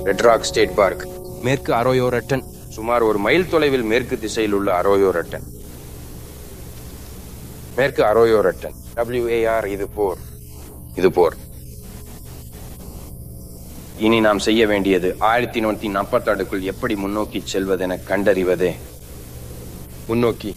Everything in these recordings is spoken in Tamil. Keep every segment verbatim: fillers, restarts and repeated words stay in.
ரெட் ராக் ஸ்டேட் பார்க், மேற்கு அரோயோ ரட்டன், சுமார் ஒரு மைல் தொலைவில் மேற்கு திசையில் உள்ள அரோயோ ரட்டன். மேற்கு அரோயோ ரட்டன், டபிள்யூஏஆர், இது போர், இது போர். இனி நாம் செய்ய வேண்டியது ஆயிரத்தி நூத்தி நாற்பத்தாறுக்குள் எப்படி முன்னோக்கி செல்வதென கண்டறிவதே. முன்னோக்கி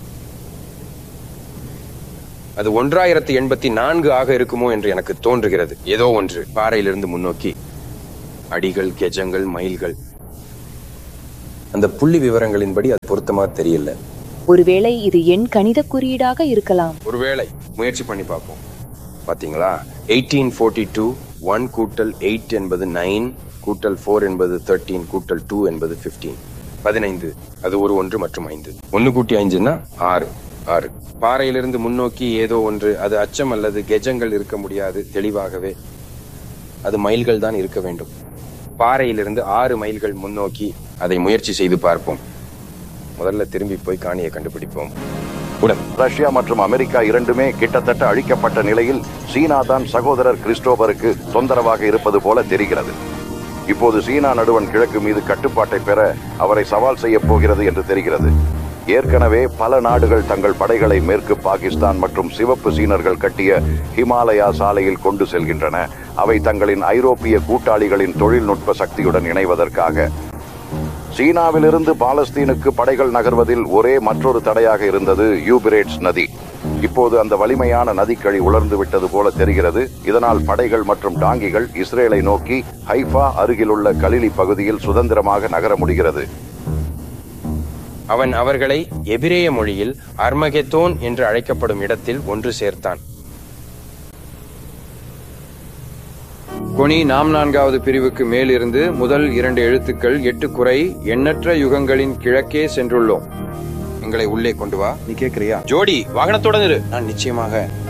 அது ஒன்றாயிரத்தி எண்பத்தி நான்கு ஆக இருக்குமோ என்று எனக்கு தோன்றுகிறது. ஏதோ ஒன்று பாறையிலிருந்து முன்னோக்கி. அடிகள், கெஜங்கள், மைல்கள், அந்த புள்ளி விவரங்களின்படி அது பொருத்தமா தெரியல. ஒருவேளை இது எண் கணித குறியீடாக இருக்கலாம். ஒருவேளை முயற்சி பண்ணி பார்ப்போம். பாத்தீங்களா, எயிட்டீன் ஃபோர்ட்டி டூ, ஒன் கூட்டல் எயிட் என்பது நைன், கூட்டல் ஃபோர் என்பது தேர்ட்டீன், கூட்டல் டூ என்பது பிப்டீன், பதினைந்து. அது ஒரு ஒன்று மற்றும் ஐந்து. ஒன்னு கூட்டி ஐந்துன்னா ஆறு. ஆறு. பாறையிலிருந்து முன்னோக்கி ஏதோ ஒன்று. அது அச்சம் அல்லது கெஜங்கள் இருக்க முடியாது. தெளிவாகவே அது மைல்கள் தான் இருக்க வேண்டும். பாறையிலிருந்து ஆறு மைல்கள் முன்னோக்கி அதை முயற்சி செய்து பார்ப்போம். முதல்ல திரும்பி போய் காணியை கண்டுபிடிப்போம். ரஷ்யா மற்றும் அமெரிக்கா இரண்டுமே கிட்டத்தட்ட அழிக்கப்பட்ட நிலையில் சீனா தான் சகோதரர் கிறிஸ்டோபருக்கு தொந்தரவாக இருப்பது போல தெரிகிறது. இப்போது சீனா நடுவன் கிழக்கு மீது கட்டுப்பாட்டை பெற அவரை சவால் செய்ய போகிறது என்று தெரிகிறது. ஏற்கனவே பல நாடுகள் தங்கள் படைகளை மேற்கு பாகிஸ்தான் மற்றும் சிவப்பு சீனர்கள் கட்டிய ஹிமாலயா சாலையில் கொண்டு செல்கின்றன. அவை தங்களின் ஐரோப்பிய கூட்டாளிகளின் தொழில்நுட்ப சக்தியுடன் இணைவதற்காக. சீனாவிலிருந்து பாலஸ்தீனுக்கு படைகள் நகர்வதில் ஒரே மற்றொரு தடையாக இருந்தது யூபிரேட்ஸ் நதி. இப்போது அந்த வலிமையான நதிக்கழி உலர்ந்து விட்டது போல தெரிகிறது. இதனால் படைகள் மற்றும் டாங்கிகள் இஸ்ரேலை நோக்கி ஹைஃபா அருகிலுள்ள கலிலி பகுதியில் சுதந்திரமாக நகர முடிகிறது. அவன் அவர்களை எபிரேய மொழியில் அர்மகெத்தோன் என்று அழைக்கப்படும் இடத்தில் ஒன்று சேர்த்தான். கொனி நாம் நான்காவது பிரிவுக்கு மேலிருந்து முதல் இரண்டு எழுத்துக்கள் எட்டு குறை எண்ணற்ற யுகங்களின் கிழக்கே சென்றுள்ளோம். எங்களை உள்ளே கொண்டு வா. நீ கேக்குறியா? ஜோடி, வாகனத்தோட இரு. நான் நிச்சயமாக